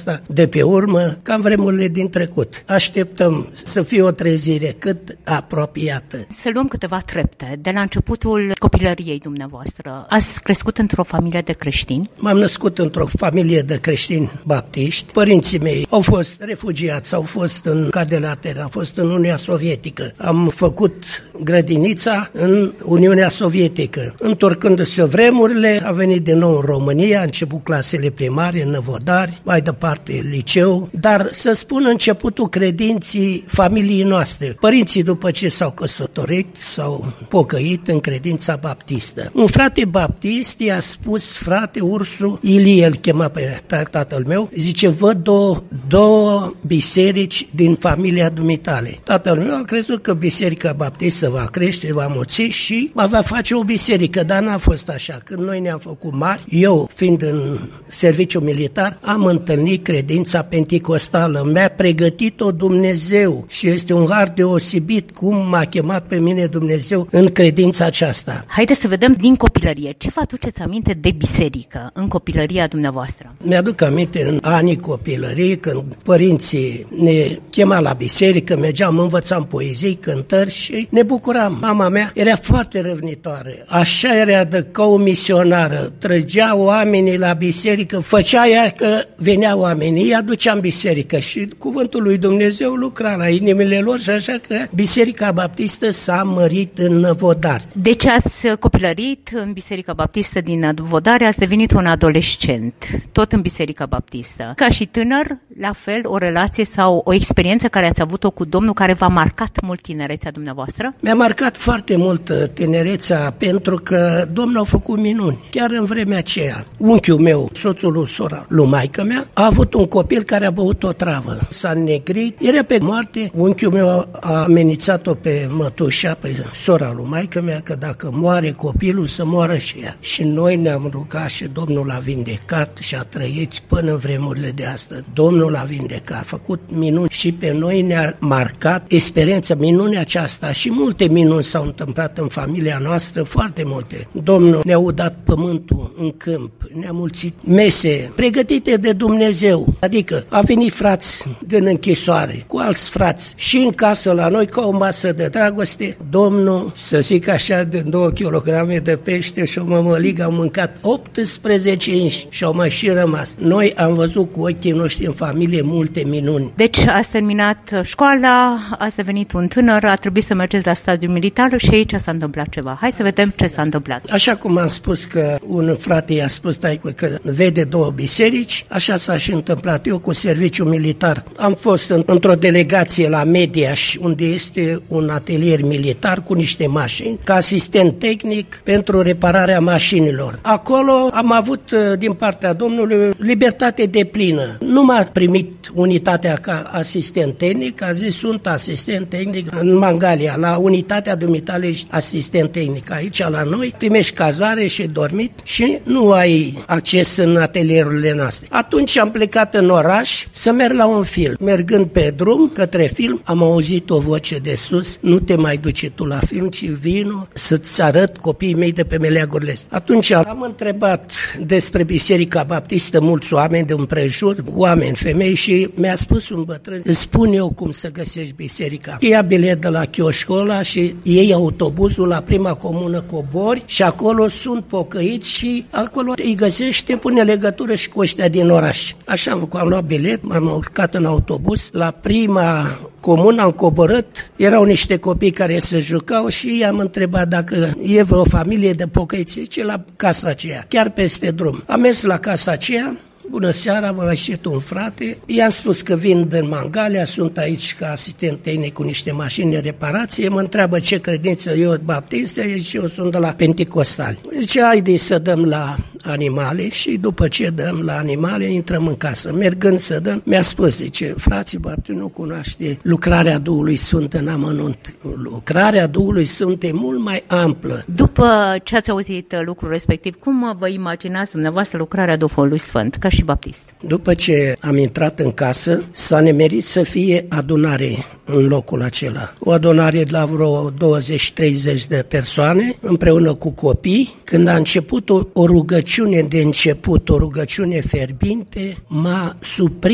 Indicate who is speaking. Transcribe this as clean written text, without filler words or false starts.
Speaker 1: asta de pe urmă, ca în vremurile din trecut. Așteptăm să fie o trezire cât apropiată.
Speaker 2: Să luăm câteva trepte. De la începutul copilăriei dumneavoastră, ați crescut într-o familie de creștini?
Speaker 1: M-am născut într-o familie de creștini baptiști. Părinții mei au fost refugiați, au fost în Cadelater, au fost în Uniunea Sovietică. Am făcut grădinița în Uniunea Sovietică. Întorcându-se vremurile, a venit din nou în România, a început clasele primare în Năvodari, mai departe liceu, dar să spun începutul credinții familiei noastre. Părinții după ce s-au căsătorit, s-au pocăit în credința baptistă. Un frate baptist i-a spus, frate Ursu, Ilie îl chema pe tatăl meu, zice, văd două biserici din familia dumitale. Tatăl meu a crezut că biserica baptistă va crește, va mulți și va face o biserică, dar n-a fost așa. Când noi ne-am făcut mari, eu fiind în serviciu militar, am întâlnit credința penticostală. Mi-a pregătit-o Dumnezeu și este un har deosebit cum m-a chemat pe mine Dumnezeu în credința aceasta.
Speaker 2: Haideți să vedem din copilărie. Ce vă aduceți aminte de biserică în copilăria dumneavoastră?
Speaker 1: Mi-aduc aminte în anii copilării, când părinții ne chema la biserică, mergeam, învățam poezii, cântări și ne bucuram. Mama mea era foarte răvnitoare. Așa era de ca o misionară. Trăgea oamenii la biserică, făcea ea că veneau oamenii, îi aducea în biserică și cuvântul lui Dumnezeu lucra la inimile lor și așa că Biserica Baptistă s-a mărit în Năvodari.
Speaker 2: Deci ați copilărit în Biserica Baptistă din Năvodari, ați devenit un adolescent, tot în Biserica Baptistă. Ca și tânăr, la fel, o relație sau o experiență care ați avut-o cu Domnul care v-a marcat mult tinerețea dumneavoastră?
Speaker 1: Mi-a marcat foarte mult tinerețea pentru că Domnul a făcut minuni. Chiar în vremea aceea, unchiul meu, soțul lui sora lui maică-mea, a avut un copil care a băut o travă. S-a negrit, era pe moarte. Unchiul meu a amenințat-o pe mătușa, pe sora lui maică-mea, că dacă moare copilul, să moară și ea. Și noi ne-am rugat și Domnul l-a vindecat și a trăit până în vremurile de astăzi. Domnul l-a vindecat, a făcut minuni și pe noi ne-a marcat experiența, minunea aceasta și multe minuni s-au întâmplat în familia noastră, foarte multe. Domnul ne-a udat pământul în câmp, ne-a mulțit mese pregătite de Dumnezeu, adică a venit frați din închisoare cu alți frați și în casă la noi ca o masă de dragoste. Domnul, să zic așa, de 2 kg de pește și o mămăligă au mâncat 18 inși și au mai și rămas. Noi am văzut cu ochii noștri în familie multe minuni.
Speaker 2: Deci ați terminat școala, ați devenit un tânăr, a trebuit să mergeți la stadiul militar și aici s-a întâmplat ceva. Hai să vedem ce s-a întâmplat.
Speaker 1: Așa cum am spus că un frate i-a spus că vede 2 biserici, așa s-a și întâmplat. Eu cu serviciu militar am fost într-o delegație la Mediaș, unde este un atelier militar cu niște mașini, ca asistent tehnic pentru repararea mașinilor. Acolo am avut din partea Domnului libertate deplină. Nu m-a primit unitatea ca asistent tehnic, a zis sunt asistent tehnic în Mangalia, la unitatea dumitale asistent tehnic. Aici la noi primești cazare și dormit și nu ai acces în atelierurile noastre. Atunci am plecat în oraș să merg la un film. Mergând pe drum către film, am auzit o voce de sus, nu te mai duce tu la film, ci vino să-ți arăt copiii mei de pe meleagurile astea. Atunci am întrebat despre Biserica Baptistă mulți oameni de împrejur, oameni, femei și mi-a spus un bătrân, îți spun eu cum să găsești biserica. Ia bilet de la chioșcul ăla și iei autobuzul la prima comună Cobori și acolo sunt pocăiți și acolo îi găsești, te pune legătură și cu ăștia din oraș. Așa am făcut, am luat bilet, m-am urcat în autobuz, la prima comună am coborât, erau niște copii care se jucau și i-am întrebat dacă e vreo familie de pocăiți, ce la casa aceea, chiar peste drum. Am mers la casa aceea, bună seara, m-a ieșit un frate, i-am spus că vin din Mangalia, sunt aici ca asistent tehnic cu niște mașini de reparație, mă întreabă ce credință eu baptistă și eu sunt de la Penticostali. Zice, haide să dăm la animale și după ce dăm la animale intrăm în casă. Mergând să dăm, mi-a spus, zice, frații baptiști nu cunoaște lucrarea Duhului Sfânt în amănunt. Lucrarea Duhului Sfânt e mult mai amplă.
Speaker 2: După ce ați auzit lucrul respectiv, cum vă imaginați dumneavoastră lucrarea Duhului Sfânt, ca și baptist?
Speaker 1: După ce am intrat în casă, s-a nemerit să fie adunare în locul acela. O adunare de la vreo 20-30 de persoane, împreună cu copii. Când a început o rugăciune de început, o rugăciune fierbinte, m-a surprins